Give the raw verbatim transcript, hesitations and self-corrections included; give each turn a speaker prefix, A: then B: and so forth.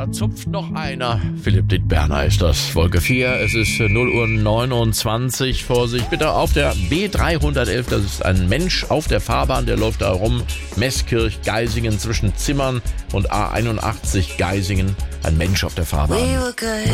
A: Da zupft noch einer. Philipp Dittberner ist das. Wolke vier, es ist null Uhr neunundzwanzig. Vorsicht bitte auf der B dreihundertelf. Das ist ein Mensch auf der Fahrbahn, der läuft da rum. Meßkirch, Geisingen zwischen Zimmern und A einundachtzig Geisingen. Ein Mensch auf der Fahrbahn.